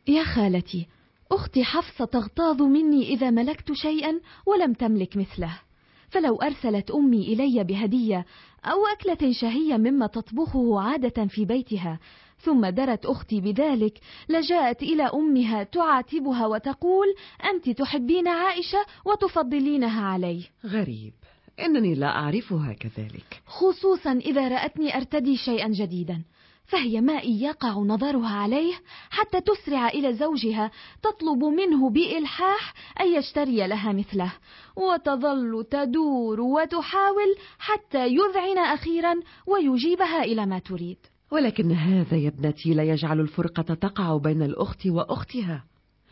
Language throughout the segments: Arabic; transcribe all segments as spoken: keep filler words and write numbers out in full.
يا خالتي، أختي حفصة تغتاظ مني إذا ملكت شيئا ولم تملك مثله، فلو أرسلت أمي إلي بهدية أو أكلة شهية مما تطبخه عادة في بيتها، ثم درت أختي بذلك، لجاءت إلى أمها تعاتبها وتقول: أنت تحبين عائشة وتفضلينها علي. غريب، إنني لا أعرفها كذلك، خصوصا إذا رأتني أرتدي شيئا جديدا، فهي ما إن يقع نظرها عليه حتى تسرع إلى زوجها تطلب منه بإلحاح أن يشتري لها مثله، وتظل تدور وتحاول حتى يذعن أخيرا ويجيبها إلى ما تريد. ولكن هذا يا ابنتي لا يجعل الفرقة تقع بين الأخت وأختها.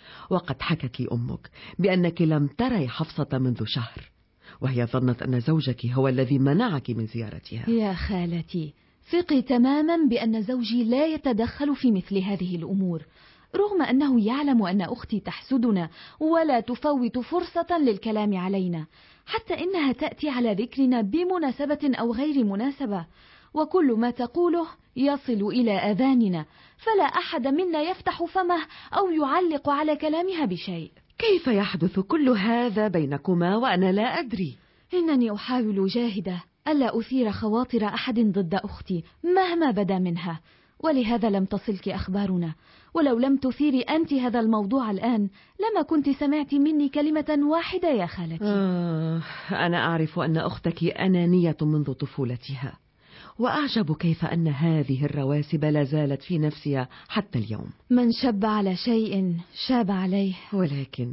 وقد حكت لي أمك بأنك لم تري حفصة منذ شهر، وهي ظنت أن زوجك هو الذي منعك من زيارتها. يا خالتي، ثقي تماما بأن زوجي لا يتدخل في مثل هذه الأمور، رغم أنه يعلم أن أختي تحسدنا ولا تفوت فرصة للكلام علينا، حتى إنها تأتي على ذكرنا بمناسبة أو غير مناسبة، وكل ما تقوله يصل إلى أذاننا، فلا أحد منا يفتح فمه أو يعلق على كلامها بشيء. كيف يحدث كل هذا بينكما وأنا لا أدري؟ إنني أحاول جاهدة ألا أثير خواطر أحد ضد أختي مهما بدا منها، ولهذا لم تصلك أخبارنا، ولو لم تثيري أنت هذا الموضوع الآن لما كنت سمعت مني كلمة واحدة يا خالتي. آه، أنا أعرف أن أختك أنانية منذ طفولتها، وأعجب كيف أن هذه الرواسب لا زالت في نفسها حتى اليوم. من شب على شيء شاب عليه. ولكن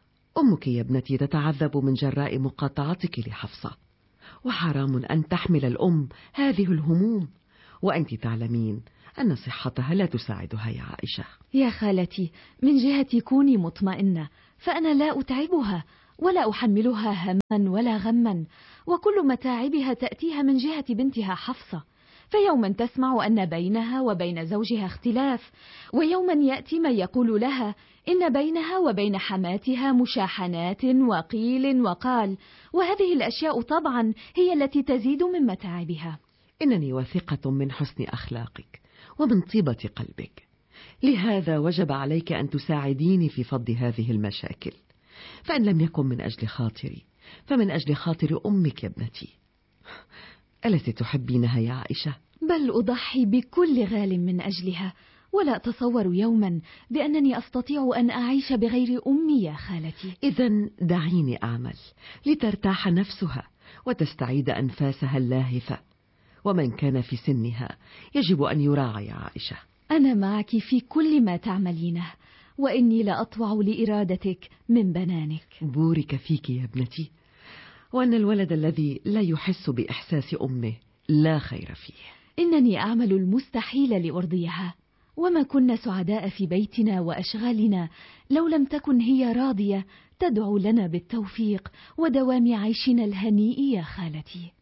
أمك يا ابنتي تتعذب من جراء مقاطعتك لحفصة، وحرام أن تحمل الأم هذه الهموم، وأنت تعلمين أن صحتها لا تساعدها يا عائشة. يا خالتي، من جهتي كوني مطمئنة، فأنا لا أتعبها ولا أحملها هما ولا غما، وكل متاعبها تأتيها من جهة بنتها حفصة، فيوما تسمع أن بينها وبين زوجها اختلاف، ويوما يأتي من يقول لها إن بينها وبين حماتها مشاحنات وقيل وقال، وهذه الأشياء طبعا هي التي تزيد من متاعبها. إنني واثقة من حسن أخلاقك ومن طيبة قلبك، لهذا وجب عليك أن تساعديني في فض هذه المشاكل، فإن لم يكن من أجل خاطري فمن أجل خاطر أمك يا ابنتي. ألست تحبينها يا عائشة؟ بل أضحي بكل غال من أجلها، ولا أتصور يوما بأنني أستطيع أن أعيش بغير أمي يا خالتي. إذن دعيني أعمل لترتاح نفسها وتستعيد أنفاسها اللاهفة، ومن كان في سنها يجب أن يراعى يا عائشة. أنا معك في كل ما تعملينه، وإني لأطوع لإرادتك من بنانك. بورك فيك يا ابنتي، وأن الولد الذي لا يحس بإحساس أمه لا خير فيه. إنني أعمل المستحيل لأرضيها، وما كنا سعداء في بيتنا وأشغالنا لو لم تكن هي راضية تدعو لنا بالتوفيق ودوام عيشنا الهنيء يا خالتي.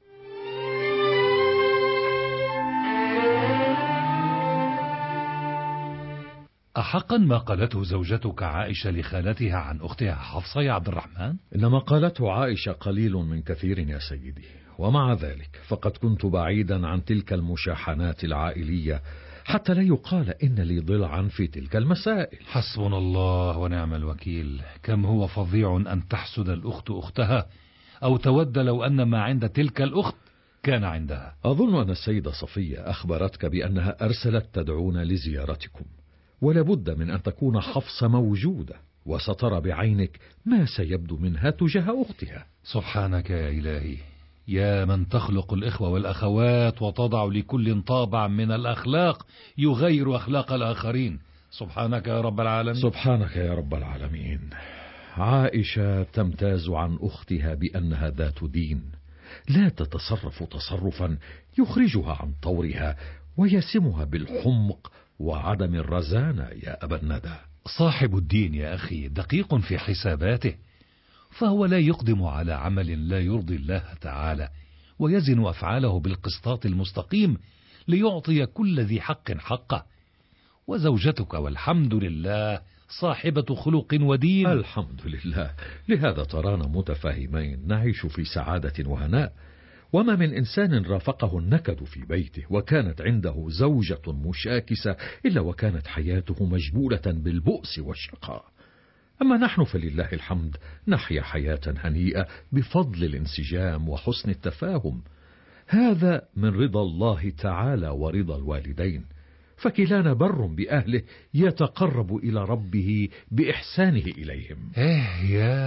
أحقا ما قالته زوجتك عائشة لخالتها عن أختها حفصة يا عبد الرحمن؟ إنما قالته عائشة قليل من كثير يا سيدي، ومع ذلك فقد كنت بعيدا عن تلك المشاحنات العائلية حتى لا يقال إن لي ضلعا في تلك المسائل. حسبنا الله ونعم الوكيل. كم هو فظيع أن تحسد الأخت أختها أو تود لو أن ما عند تلك الأخت كان عندها. أظن أن السيدة صفية أخبرتك بأنها أرسلت تدعون لزيارتكم، ولابد من أن تكون حفصة موجودة وسترى بعينك ما سيبدو منها تجاه أختها. سبحانك يا إلهي، يا من تخلق الإخوة والأخوات وتضع لكل طابع من الأخلاق يغير أخلاق الآخرين. سبحانك يا رب العالمين. سبحانك يا رب العالمين. عائشة تمتاز عن أختها بأنها ذات دين، لا تتصرف تصرفا يخرجها عن طورها ويسمها بالحمق وعدم الرزانة يا أبا الندى. صاحب الدين يا أخي دقيق في حساباته، فهو لا يقدم على عمل لا يرضي الله تعالى، ويزن أفعاله بالقسطاط المستقيم ليعطي كل ذي حق حقه. وزوجتك والحمد لله صاحبة خلق ودين. الحمد لله، لهذا ترانا متفاهمين نعيش في سعادة وهناء، وما من إنسان رافقه النكد في بيته وكانت عنده زوجة مشاكسة إلا وكانت حياته مجبولة بالبؤس والشقاء. أما نحن فلله الحمد نحيا حياة هنيئة بفضل الانسجام وحسن التفاهم، هذا من رضا الله تعالى ورضا الوالدين، فكلانا بر بأهله يتقرب إلى ربه بإحسانه إليهم. إيه يا